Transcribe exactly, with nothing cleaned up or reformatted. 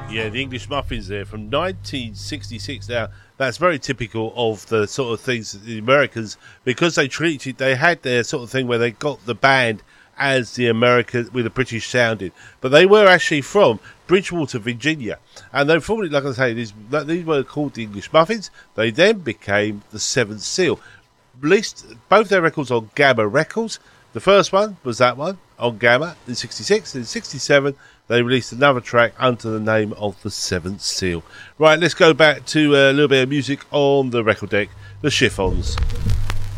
Yeah, the English Muffins there from nineteen sixty-six. Now, that's very typical of the sort of things that the Americans, because they treated, they had their sort of thing where they got the band as the American with a British sounding, but they were actually from Bridgewater, Virginia, and they formerly, like I say, these these were called the English Muffins. They then became the Seventh Seal. Released both their records on Gamma Records. The first one was that one on Gamma in sixty-six. In sixty-seven, they released another track under the name of the Seventh Seal. Right, let's go back to a little bit of music on the record deck, the Chiffons.